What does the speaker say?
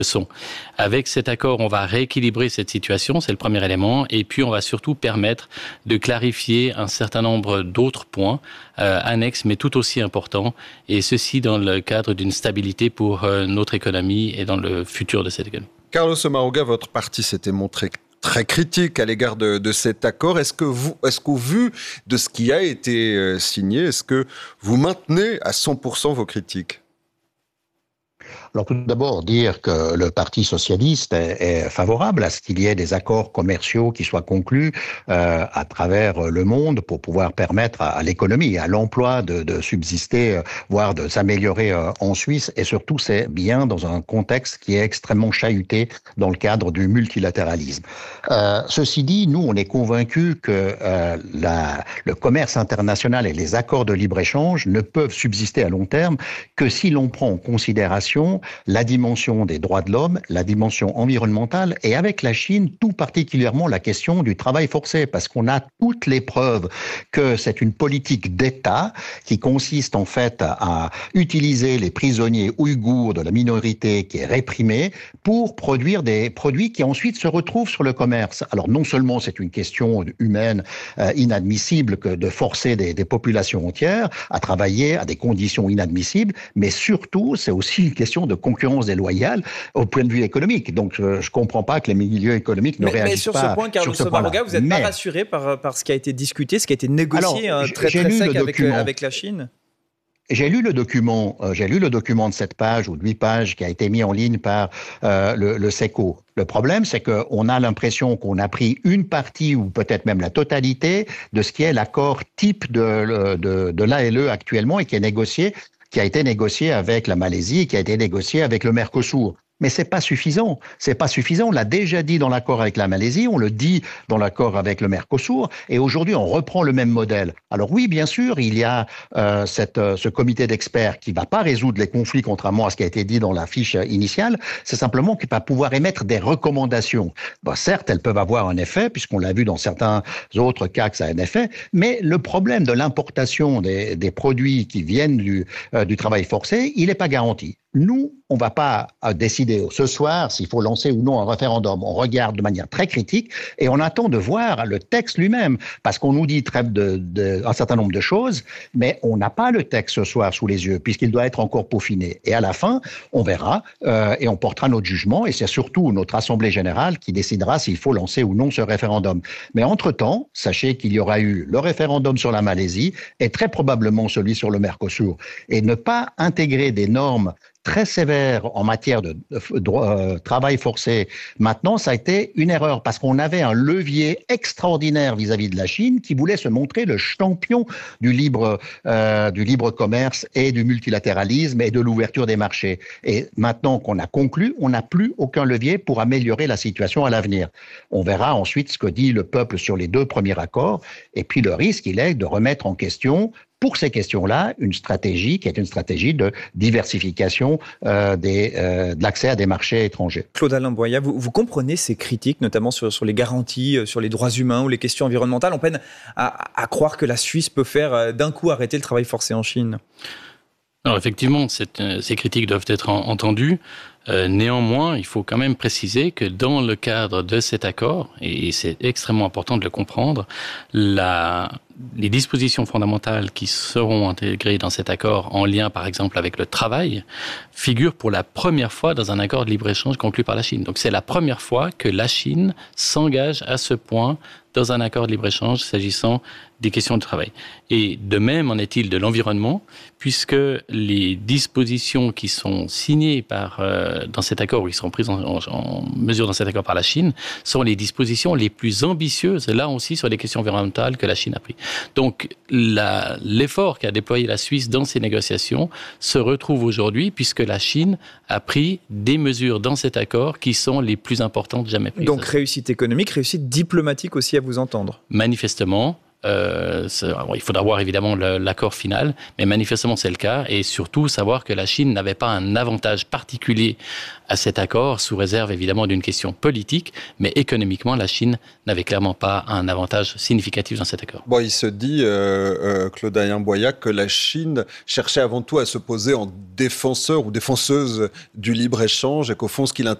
sont. Avec cet accord, on va rééquilibrer cette situation, c'est le premier élément, et puis on va surtout permettre de clarifier un certain nombre d'autres points annexes, mais tout aussi importants, et ceci dans le cadre d'une stabilité pour notre économie et dans le futur de cette économie. Carlos Maurga, votre parti s'était montré très critique à l'égard de cet accord. Est-ce qu'au vu de ce qui a été signé, est-ce que vous maintenez à 100% vos critiques ? Alors tout d'abord, dire que le Parti socialiste est favorable à ce qu'il y ait des accords commerciaux qui soient conclus à travers le monde pour pouvoir permettre à l'économie et à l'emploi de subsister, voire de s'améliorer en Suisse. Et surtout, c'est bien dans un contexte qui est extrêmement chahuté dans le cadre du multilatéralisme. Ceci dit, nous, on est convaincus que le commerce international et les accords de libre-échange ne peuvent subsister à long terme que si l'on prend en considération la dimension des droits de l'homme, la dimension environnementale et avec la Chine, tout particulièrement la question du travail forcé, parce qu'on a toutes les preuves que c'est une politique d'État qui consiste en fait à utiliser les prisonniers ouïghours de la minorité qui est réprimée pour produire des produits qui ensuite se retrouvent sur le commerce. Alors non seulement c'est une question humaine inadmissible que de forcer des populations entières à travailler à des conditions inadmissibles, mais surtout c'est aussi une question de concurrence déloyale au point de vue économique. Donc, je ne comprends pas que les milieux économiques ne réagissent pas. Mais sur ce point, Carlos Maurga, vous n'êtes pas rassuré par ce qui a été discuté, ce qui a été négocié très sec avec la Chine ? J'ai lu le document de 7 pages ou de 8 pages qui a été mis en ligne par le SECO. Le problème, c'est qu'on a l'impression qu'on a pris une partie ou peut-être même la totalité de ce qui est l'accord type de l'ALE actuellement et qui a été négocié avec la Malaisie et qui a été négocié avec le Mercosur. Mais c'est pas suffisant. C'est pas suffisant. On l'a déjà dit dans l'accord avec la Malaisie, on le dit dans l'accord avec le Mercosur, et aujourd'hui on reprend le même modèle. Alors oui, bien sûr, il y a ce comité d'experts qui va pas résoudre les conflits, contrairement à ce qui a été dit dans la fiche initiale. C'est simplement qu'il va pouvoir émettre des recommandations. Bon, certes, elles peuvent avoir un effet, puisqu'on l'a vu dans certains autres cas que ça a un effet. Mais le problème de l'importation des produits qui viennent du travail forcé, il n'est pas garanti. Nous, on ne va pas décider ce soir s'il faut lancer ou non un référendum. On regarde de manière très critique et on attend de voir le texte lui-même, parce qu'on nous dit un certain nombre de choses, mais on n'a pas le texte ce soir sous les yeux, puisqu'il doit être encore peaufiné. Et à la fin, on verra et on portera notre jugement, et c'est surtout notre Assemblée générale qui décidera s'il faut lancer ou non ce référendum. Mais entre-temps, sachez qu'il y aura eu le référendum sur la Malaisie et très probablement celui sur le Mercosur. Et ne pas intégrer des normes très sévère en matière de travail forcé. Maintenant, ça a été une erreur parce qu'on avait un levier extraordinaire vis-à-vis de la Chine qui voulait se montrer le champion du libre commerce et du multilatéralisme et de l'ouverture des marchés. Et maintenant qu'on a conclu, on n'a plus aucun levier pour améliorer la situation à l'avenir. On verra ensuite ce que dit le peuple sur les 2 premiers accords. Et puis le risque, il est de remettre en question pour ces questions-là, une stratégie qui est une stratégie de diversification de l'accès à des marchés étrangers. Claude-Alain Boyat, vous comprenez ces critiques, notamment sur les garanties, sur les droits humains ou les questions environnementales. On peine à croire que la Suisse peut faire d'un coup arrêter le travail forcé en Chine. Alors effectivement, ces critiques doivent être entendues. Néanmoins, il faut quand même préciser que dans le cadre de cet accord, et c'est extrêmement important de le comprendre, les dispositions fondamentales qui seront intégrées dans cet accord en lien par exemple avec le travail figurent pour la première fois dans un accord de libre-échange conclu par la Chine. Donc c'est la première fois que la Chine s'engage à ce point dans un accord de libre-échange s'agissant des questions de travail. Et de même en est-il de l'environnement, puisque les dispositions qui sont signées dans cet accord, ou qui seront prises en mesure dans cet accord par la Chine, sont les dispositions les plus ambitieuses, là aussi sur les questions environnementales, que la Chine a pris. Donc l'effort qu'a déployé la Suisse dans ces négociations se retrouve aujourd'hui, puisque la Chine a pris des mesures dans cet accord qui sont les plus importantes jamais prises. Donc réussite économique, réussite diplomatique aussi à vous entendre. Manifestement, il faudra voir évidemment l'accord final, mais manifestement c'est le cas, et surtout savoir que la Chine n'avait pas un avantage particulier à cet accord, sous réserve évidemment d'une question politique, mais économiquement la Chine n'avait clairement pas un avantage significatif dans cet accord. Bon, il se dit, Claude Boyac, que la Chine cherchait avant tout à se poser en défenseur ou défenseuse du libre-échange, et qu'au fond ce qui l'intéresse,